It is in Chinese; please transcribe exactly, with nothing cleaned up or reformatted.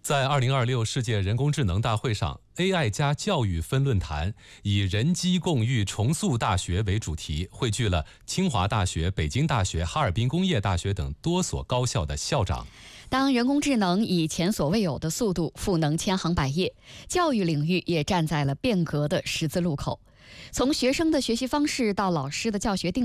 在二零二六世界人工智能大会上 ，A I 加教育分论坛以人机共育重塑大学为主题，汇聚了清华大学、北京大学、哈尔滨工业大学等多所高校的校长。 当人工智能以前所未有的速度赋能千行百业，教育领域也站在了变革的十字路口。从学生的学习方式到老师的教学定